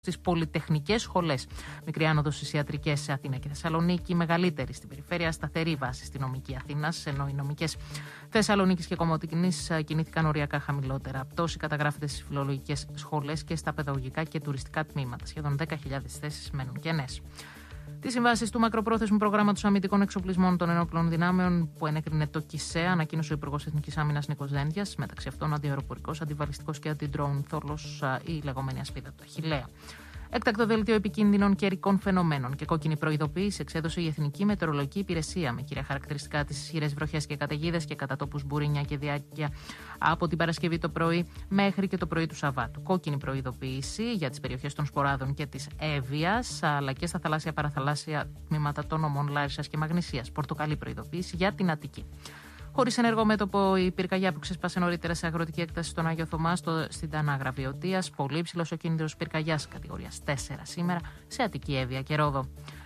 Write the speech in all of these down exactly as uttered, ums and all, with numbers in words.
στις πολυτεχνικές σχολές. Μικρή άνοδος στις ιατρικές σε Αθήνα και Θεσσαλονίκη, μεγαλύτερη στην περιφέρεια, σταθερή βάση στη νομική Αθήνας, ενώ οι νομικές Θεσσαλονίκης και Κομοτηνής κινήθηκαν οριακά χαμηλότερα. Πτώση καταγράφεται στις φιλολογικές σχολές και στα παιδαγωγικά και τουριστικά τμήματα. Σχεδόν δέκα χιλιάδες θέσεις μένουν κενές. Τις συμβάσεις του μακροπρόθεσμου προγράμματος αμυντικών εξοπλισμών των ενόπλων δυνάμεων που ενέκρινε το ΚΙΣΕ, ανακοίνωσε ο Υπουργός Εθνικής Άμυνας Νίκος Δένδιας, μεταξύ αυτών αντιαεροπορικός, αντιβαλιστικός και αντι-drone θόλος, η λεγόμενη ασπίδα του Αχιλλέα. Έκτακτο δελτίο επικίνδυνων καιρικών φαινομένων και κόκκινη προειδοποίηση εξέδωσε η Εθνική Μετεωρολογική Υπηρεσία, με κύρια χαρακτηριστικά τις ισχυρές βροχές και καταιγίδες και κατά τόπους μπουρίνια και διάρκεια από την Παρασκευή το πρωί μέχρι και το πρωί του Σαββάτου. Κόκκινη προειδοποίηση για τις περιοχές των Σποράδων και της Εύβοιας, αλλά και στα θαλάσσια παραθαλάσσια τμήματα των νομών Λάρισσας και Μαγνησίας. Πορτοκαλί προειδοποίηση για την Αττική. Χωρίς ενεργό μέτωπο, η πυρκαγιά που ξέσπασε νωρίτερα σε αγροτική έκταση στον Άγιο Θωμά, στο, στην Τανάγρα Βιωτίας. Πολύ υψηλός ο κίνδυνος πυρκαγιάς κατηγορίας τέσσερα σήμερα σε Αττική, Εύβοια και Ρόδο.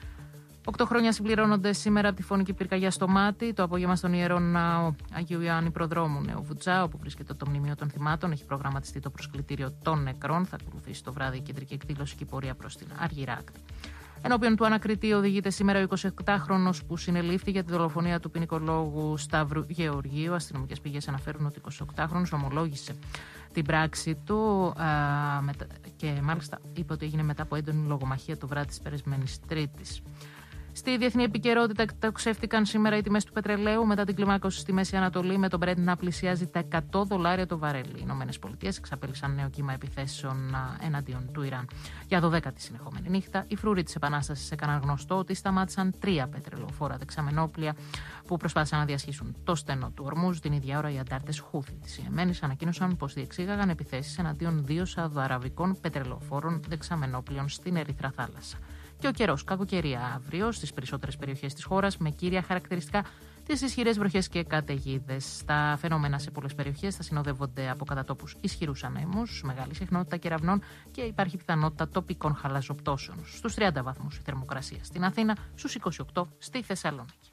Οκτώ χρόνια συμπληρώνονται σήμερα από τη φωνική πυρκαγιά στο Μάτι. Το απόγευμα στον Ιερό Ναό Αγίου Ιωάννη Προδρόμου Νέο Βουτσά, όπου βρίσκεται το μνημείο των θυμάτων. Έχει προγραμματιστεί το προσκλητήριο των νεκρών. Θα ακολουθήσει το βράδυ η κεντρική εκδήλωση και η πορεία προς την Άργυρα Άκρη. Ενώπιον του ανακριτή οδηγείται σήμερα ο εικοσιεπτάχρονος που συνελήφθη για τη δολοφονία του ποινικολόγου Σταύρου Γεωργίου. Αστυνομικές πηγές αναφέρουν ότι ο εικοσιοκτάχρονος ομολόγησε την πράξη του α, μετα... και μάλιστα είπε ότι έγινε μετά από έντονη λογομαχία το βράδυ της περασμένης Τρίτης. Στη διεθνή επικαιρότητα εκτοξεύτηκαν σήμερα οι τιμές του πετρελαίου μετά την κλιμάκωση στη Μέση Ανατολή, με τον Brent να πλησιάζει τα εκατό δολάρια το βαρέλι. Οι Ηνωμένες Πολιτείες εξαπέλυσαν νέο κύμα επιθέσεων εναντίον του Ιράν. Για δωδέκατη συνεχόμενη νύχτα, οι φρούροι της Επανάστασης έκαναν γνωστό ότι σταμάτησαν τρία πετρελοφόρα δεξαμενόπλια που προσπάθησαν να διασχίσουν το στενό του Ορμούζ. Την ίδια ώρα, οι αντάρτες Χούθι της Ιεμένης ανακοίνωσαν πως διεξήγαγαν επιθέσεις εναντίον δύο σαουδοαραβικών πετρελοφόρων δεξαμενόπλιων στην Ερυθρά Θάλασσα. Και ο καιρός, κακοκαιρία αύριο στις περισσότερες περιοχές της χώρας, με κύρια χαρακτηριστικά τις ισχυρές βροχές και καταιγίδες. Τα φαινόμενα σε πολλές περιοχές θα συνοδεύονται από κατά τόπους ισχυρούς ανέμους, μεγάλη συχνότητα κεραυνών και υπάρχει πιθανότητα τοπικών χαλαζοπτώσεων. Στους τριάντα βαθμούς η θερμοκρασία στην Αθήνα, στους είκοσι οκτώ στη Θεσσαλονίκη.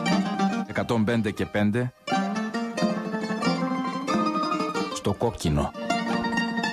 εκατόν πέντε και πέντε στο κόκκινο.